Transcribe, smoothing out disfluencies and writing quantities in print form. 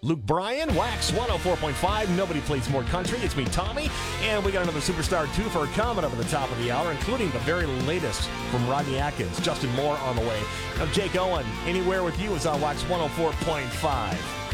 Luke Bryan, Wax 104.5. Nobody plays more country. It's me, Tommy. And we got another Superstar 2 for coming up at the top of the hour, including the very latest from Rodney Atkins. Justin Moore on the way. I'm Jake Owen. Anywhere with you is on Wax 104.5.